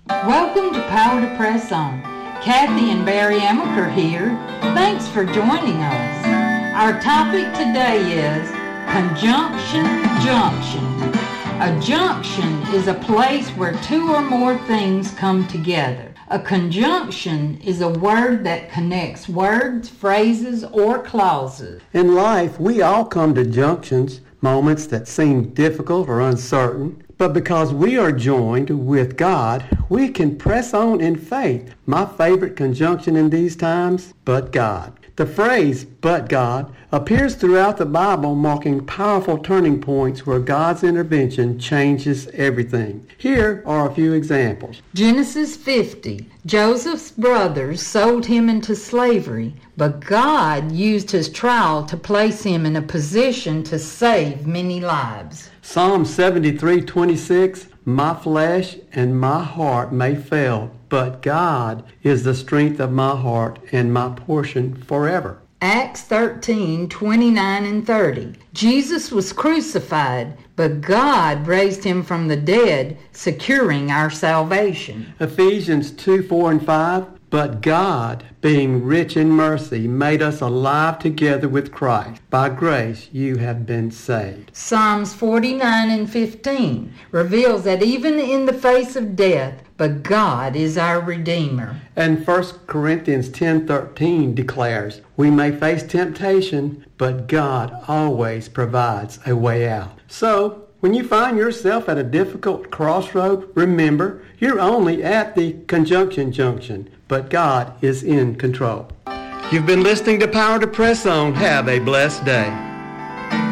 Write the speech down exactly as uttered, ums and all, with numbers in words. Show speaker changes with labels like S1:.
S1: Welcome to Power to Press On. Kathy and Barry Amaker here. Thanks for joining us. Our topic today is conjunction junction. A junction is a place where two or more things come together. A conjunction is a word that connects words, phrases, or clauses.
S2: In life, we all come to junctions, moments that seem difficult or uncertain. But because we are joined with God, we can press on in faith. My favorite conjunction in these times, but God. The phrase, but God, appears throughout the Bible, marking powerful turning points where God's intervention changes everything. Here are a few examples.
S1: Genesis fifty. Joseph's brothers sold him into slavery, but God used his trial to place him in a position to save many lives.
S2: Psalm seventy-three twenty-six, my flesh and my heart may fail, but God is the strength of my heart and my portion forever.
S1: Acts thirteen twenty-nine and thirty. Jesus was crucified, but God raised him from the dead, securing our salvation.
S2: Ephesians two four and five. But God, being rich in mercy, made us alive together with Christ. By grace you have been saved.
S1: Psalms forty-nine and fifteen reveals that even in the face of death, but God is our Redeemer.
S2: And First Corinthians ten thirteen declares, we may face temptation, but God always provides a way out. So, when you find yourself at a difficult crossroad, remember, you're only at the conjunction junction, but God is in control. You've been listening to Power to Press On. Have a blessed day.